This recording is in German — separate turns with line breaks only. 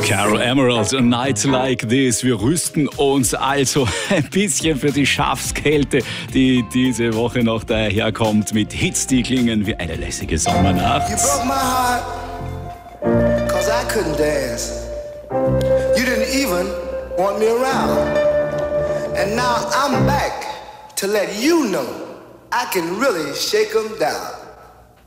Carol Emerald, A Night Like This. Wir rüsten uns also ein bisschen für die Schafskälte, die diese Woche noch daherkommt, mit Hits, die klingen wie eine lässige Sommernacht.
You broke my heart, 'cause I couldn't dance. You didn't even want me around. And now I'm back to let you know I can really shake 'em down.